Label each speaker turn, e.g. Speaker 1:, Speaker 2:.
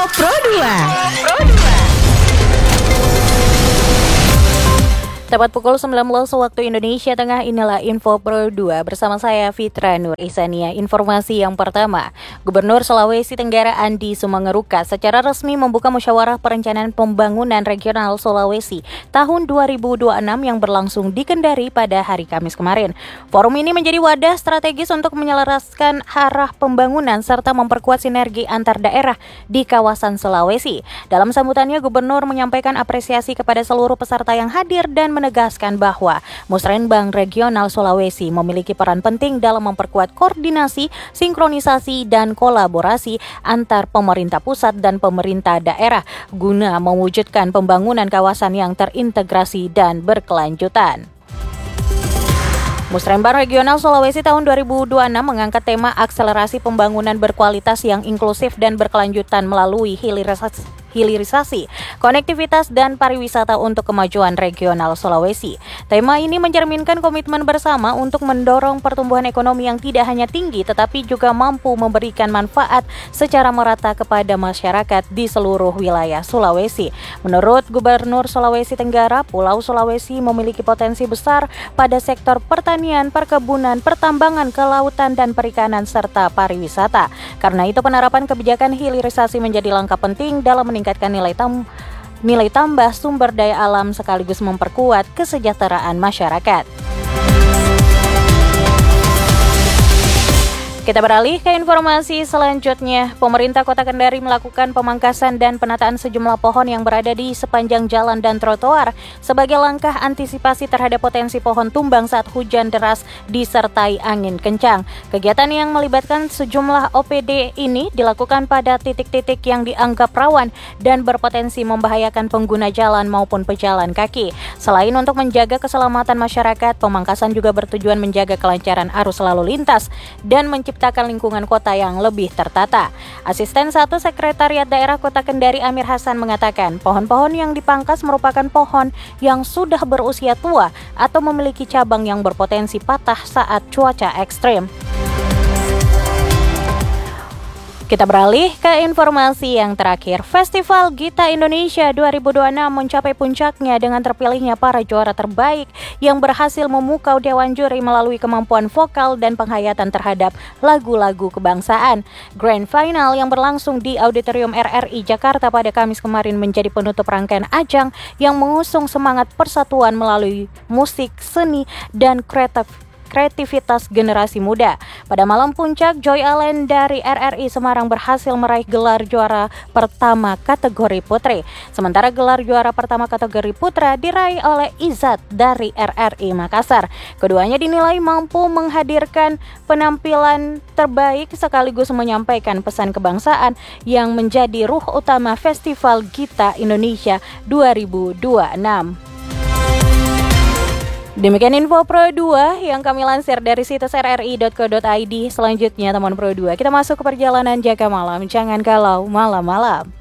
Speaker 1: Pro 2.
Speaker 2: Tepat pukul 19 waktu Indonesia Tengah, inilah Info Pro 2 bersama saya Fitra Nur Ihsania. Informasi yang pertama, Gubernur Sulawesi Tenggara Andi Sumangeruka secara resmi membuka musyawarah perencanaan pembangunan regional Sulawesi tahun 2026 yang berlangsung di Kendari pada hari Kamis kemarin. Forum ini menjadi wadah strategis untuk menyelaraskan arah pembangunan serta memperkuat sinergi antar daerah di kawasan Sulawesi. Dalam sambutannya, Gubernur menyampaikan apresiasi kepada seluruh peserta yang hadir dan menegaskan bahwa Musrenbang Regional Sulawesi memiliki peran penting dalam memperkuat koordinasi, sinkronisasi, dan kolaborasi antar pemerintah pusat dan pemerintah daerah guna mewujudkan pembangunan kawasan yang terintegrasi dan berkelanjutan. Musrenbang Regional Sulawesi tahun 2026 mengangkat tema akselerasi pembangunan berkualitas yang inklusif dan berkelanjutan melalui hilirisasi, konektivitas, dan pariwisata untuk kemajuan regional Sulawesi. Tema ini mencerminkan komitmen bersama untuk mendorong pertumbuhan ekonomi yang tidak hanya tinggi tetapi juga mampu memberikan manfaat secara merata kepada masyarakat di seluruh wilayah Sulawesi. Menurut Gubernur Sulawesi Tenggara, Pulau Sulawesi memiliki potensi besar pada sektor pertanian, perkebunan, pertambangan, kelautan, dan perikanan serta pariwisata. Karena itu penerapan kebijakan hilirisasi menjadi langkah penting dalam meningkatkan nilai tambah sumber daya alam sekaligus memperkuat kesejahteraan masyarakat. Kita beralih ke informasi selanjutnya. Pemerintah Kota Kendari melakukan pemangkasan dan penataan sejumlah pohon yang berada di sepanjang jalan dan trotoar sebagai langkah antisipasi terhadap potensi pohon tumbang saat hujan deras disertai angin kencang. Kegiatan yang melibatkan sejumlah OPD ini dilakukan pada titik-titik yang dianggap rawan dan berpotensi membahayakan pengguna jalan maupun pejalan kaki. Selain untuk menjaga keselamatan masyarakat, pemangkasan juga bertujuan menjaga kelancaran arus lalu lintas dan menciptakan lingkungan kota yang lebih tertata. Asisten 1 Sekretariat Daerah Kota Kendari Amir Hasan mengatakan, pohon-pohon yang dipangkas merupakan pohon yang sudah berusia tua atau memiliki cabang yang berpotensi patah saat cuaca ekstrim. Kita beralih ke informasi yang terakhir. Festival Gita Indonesia 2026 mencapai puncaknya dengan terpilihnya para juara terbaik yang berhasil memukau dewan juri melalui kemampuan vokal dan penghayatan terhadap lagu-lagu kebangsaan. Grand Final yang berlangsung di Auditorium RRI Jakarta pada Kamis kemarin menjadi penutup rangkaian ajang yang mengusung semangat persatuan melalui musik, seni, dan kreativitas generasi muda. Pada malam puncak, Joy Allen dari RRI Semarang berhasil meraih gelar juara pertama kategori putri. Sementara gelar juara pertama kategori putra diraih oleh Izat dari RRI Makassar. Keduanya dinilai mampu menghadirkan penampilan terbaik sekaligus menyampaikan pesan kebangsaan yang menjadi ruh utama Festival Gita Indonesia 2026. Demikian Info Pro 2 yang kami lansir dari situs rri.co.id. Selanjutnya teman Pro 2, kita masuk ke perjalanan jaga malam. Jangan galau malam-malam.